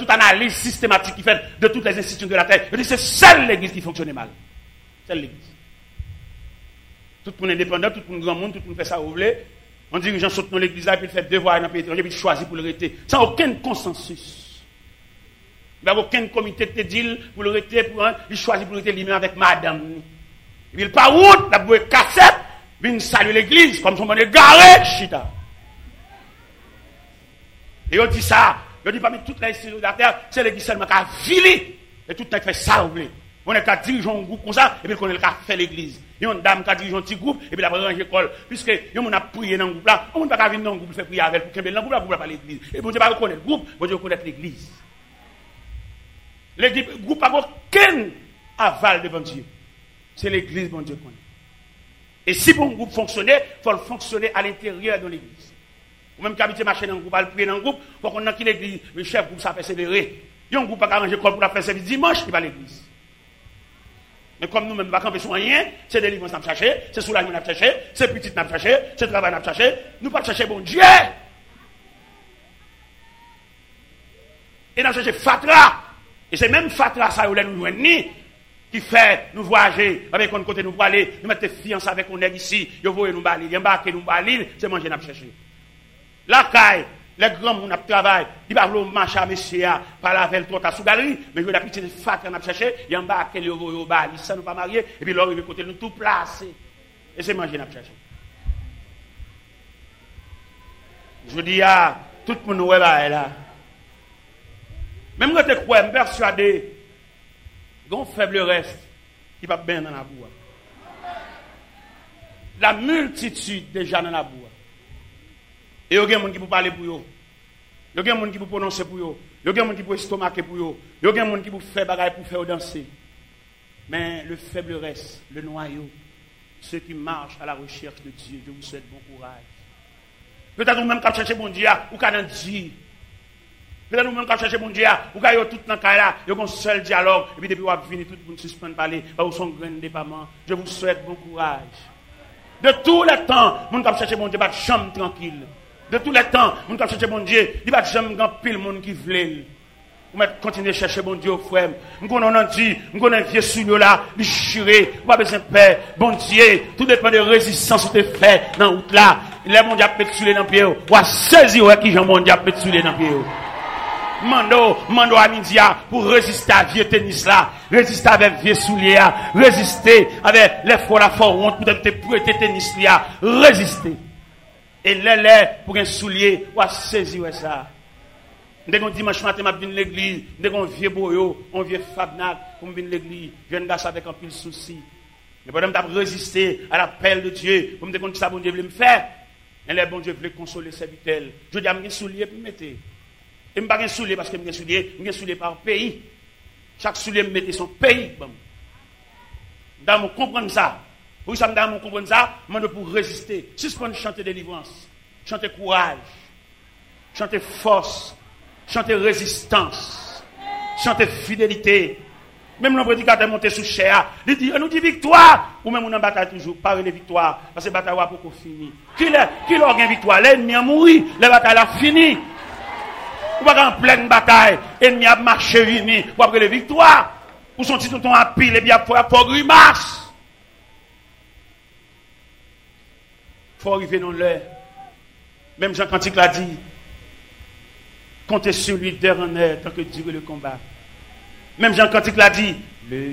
toute analyse systématique qui fait de toutes les institutions de la terre. Je dis c'est seule l'église qui fonctionne mal. Seule l'église. Tout le monde indépendant, tout le monde grand monde, tout le monde fait ça où vous voulez. On dit que les gens sautent dans l'église là, puis ils font devoir dans le pays étranger, puis ils choisissent pour le rester. Sans aucun consensus. Il n'y a aucun comité de deal pour le rester, il choisit pour le rester lui-même avec madame. Et puis il part route, la bouée cassette, puis il salue l'église, comme son monde est garé, chita. Et on dit ça, on dit parmi toutes les institutions de la terre, c'est l'église seulement qui a filé. Et tout le monde fait ça, vous voulez. On est qu'à diriger un groupe comme ça, et puis on est qu'à faire l'église. Il y a une dame qui a dirigé un petit groupe, et puis la ranger l'école. Puisque on a prié dans le groupe là, on ne peut pas venir dans le groupe, faire prier avec, pour qu'il y ait dans le groupe là, pas l'église. Et bon Dieu va reconnaître le groupe, bon Dieu reconnaître l'église. Le groupe n'a aucun aval devant Dieu. C'est l'église, bon Dieu connaît. Et si bon groupe fonctionnait, il faut le fonctionner à l'intérieur de l'église. Ou même qu'habiter marcher dans le groupe, aller prier dans le groupe, pour qu'on ait qui l'église, le chef groupe, ça persévérer. Il y a un groupe qui a arrangé l'école pour la faire service dimanche, il va à l'église. Mais comme nous-mêmes, nous ne pouvons pas camper rien, c'est des livres qu'on a cherché, c'est soulagement qu'on a cherché, c'est petit qu'on a cherché, c'est travail qu'on a cherché, nous ne pouvons pas chercher bon Dieu. Et nous avons cherché Fatra. Et c'est même Fatra, ça, nous joignons, qui fait nous voyager, avec un côté nous pour aller, nous mettre fiancés avec un ici, nous voyons nous balir, embarquer nous balir, c'est manger nous chercher. La caille, les grands monde travaillent, ils va vouloir marcher à monsieur, par la veille, tout à sous galerie, mais je la petite Fatra n'a cherché, il embarquer le voyons balir, ça nous pas marier, et puis l'autre, il côté nous tout placer. Et c'est manger nous chercher. Je dis à tout le monde, ouais, là. Même quand tu crois, je suis persuadé, il y a un faible reste qui va bien dans la boue. La multitude déjà dans la boue. Et il y a des gens qui peuvent parler pour eux. Il y a des gens qui peuvent prononcer pour eux. Il y a des gens qui peuvent estomaquer pour eux. Il y a des gens qui peuvent faire bagaille pour faire danser. Mais le faible reste, le noyau, ceux qui marchent à la recherche de Dieu, je vous souhaite bon courage. Peut-être vous-même qui cherchez bon Dieu, ou qui a dit. Peut-être nous-mêmes quand chercher mon Dieu, ou quand il y a tout dans le cas là, il y a un seul dialogue, et puis depuis vous avez fini, tout le monde suspend de parler, ou son grain de départ. Je vous souhaite bon courage. De tous les temps, mon qui chercher mon Dieu, pas de chambre tranquille. De tous les temps, mon qui chercher mon Dieu, il va de chambre grand pile monde qui veut. Vous continuez à chercher mon Dieu, frère. Nous connaissons dit, nous connaissons un vieux souillot là, déchiré, vous avez besoin de paix. Bon Dieu, tout dépend de la résistance que tu fais dans la route là. Les mon Dieu a pété dans le pied, ou à saisir qui Jean mon Dieu a pété dans le pied. Mando à midi pour résister à vieux tennis là, résister avec vieux souliers là, résister avec les fois la fort honte pour te prêter tennis là, résister. Et les pour un soulier, ou à saisir ça. Dès qu'on dimanche matin, je viens à l'église, dès qu'on vieux boyo, on vieux fabnac, pour venir à l'église, je viens d'asseoir avec un pile souci. Mais pendant que je résister à l'appel de Dieu, pour me dire que ça bon Dieu veut me faire, et les bon Dieu veut consoler ses vitelles. Je dis à mes souliers pour me mettre. Et je ne pas un soulier parce que je suis soulier par pays. Chaque soulier me mette son pays. Dans mon comprendre ça. Pour ça, dans mon comprendre ça, je pour résister. Suspendre chanter délivrance, chanter courage, chanter force, chanter résistance, chanter fidélité. Même le prédicateur monté sous chair, il dit, on nous dit victoire. Ou même on en bataille toujours, parler de victoire. Parce que la bataille n'est pas finie. Qui l'a gagné victoire? L'ennemi a mouru, la bataille a fini. Ou pas en pleine bataille, ennemi a marché vini, ou après les victoires, ou son petit tonton a pile, et bien pour grimace. Faut arriver dans l'heure. Même Jean Cantique l'a dit, comptez sur lui d'heure en heure, tant que dure le combat. Même Jean Cantique l'a dit,